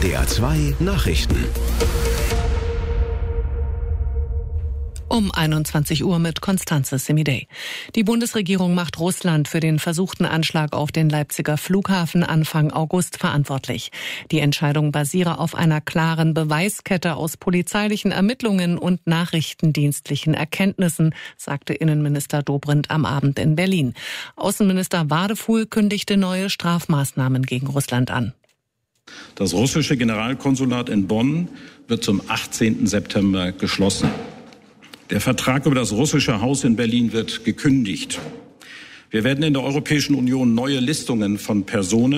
NDR 2 Nachrichten. Um 21 Uhr mit Constanze Semidey. Die Bundesregierung macht Russland für den versuchten Anschlag auf den Leipziger Flughafen Anfang August verantwortlich. Die Entscheidung basiere auf einer klaren Beweiskette aus polizeilichen Ermittlungen und nachrichtendienstlichen Erkenntnissen, sagte Innenminister Dobrindt am Abend in Berlin. Außenminister Wadefuhl kündigte neue Strafmaßnahmen gegen Russland an. Das russische Generalkonsulat in Bonn wird zum 18. September geschlossen. Der Vertrag über das russische Haus in Berlin wird gekündigt. Wir werden in der Europäischen Union neue Listungen von Personen